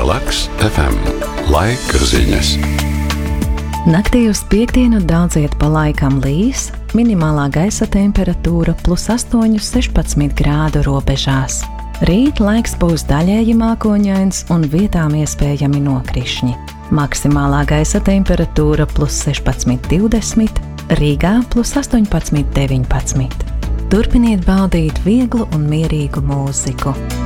Relaks FM. Laika ziņas. Naktī uz piekdienu daudziet pa laikam līs, minimālā gaisa temperatūra +8, 16 grādu robežās. Rīt laiks būs daļēji mākoņains un vietām iespējami nokrišņi. Maksimālā gaisa temperatūra +16, 20, Rīgā +18, 19. Turpiniet baudīt vieglu un mierīgu mūziku.